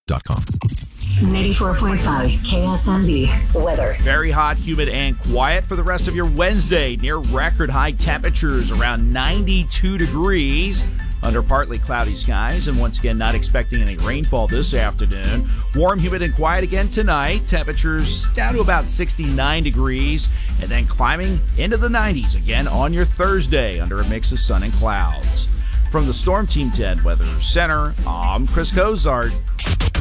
KSMB.com. 94.5 KSMB weather. Very hot, humid, and quiet for the rest of your Wednesday. Near record high temperatures, around 92 degrees. Under partly cloudy skies, and once again, not expecting any rainfall this afternoon. Warm, humid, and quiet again tonight. Temperatures down to about 69 degrees, and then climbing into the 90s again on your Thursday under a mix of sun and clouds. From the Storm Team 10 Weather Center, I'm Chris Cozart.